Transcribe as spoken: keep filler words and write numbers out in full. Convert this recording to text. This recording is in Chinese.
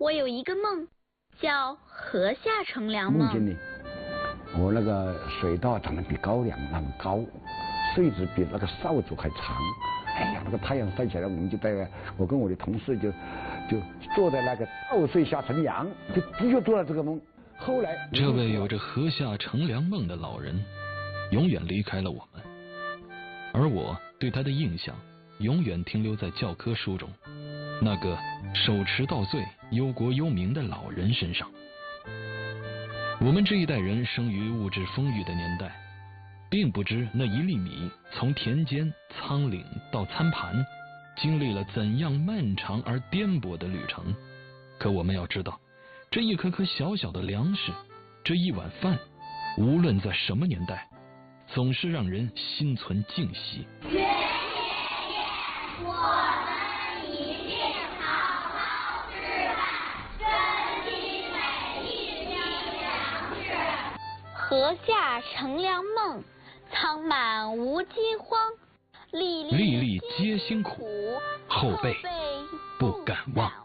我有一个梦，叫河下乘凉梦。 梦见呢，我那个水稻长得比高粱那么高，穗子比那个扫帚还长。哎呀，那个太阳晒起来，我们就在我跟我的同事就就坐在那个稻穗下乘凉，就的确做了这个梦。后来， 这位有着河下乘凉梦的老人，永远离开了我们，而我对他的印象永远停留在教科书中那个手持稻穗忧国忧民的老人身上。我们这一代人生于物质丰裕的年代，并不知那一粒米从田间仓廪到餐盘经历了怎样漫长而颠簸的旅程。可我们要知道，这一颗颗小小的粮食，这一碗饭，无论在什么年代，总是让人心存敬惜。 爷爷爷，我们一定好好吃饭，珍惜每一粒粮食。 河下乘凉梦，仓满无饥荒，粒粒粒皆辛苦，后辈不敢忘。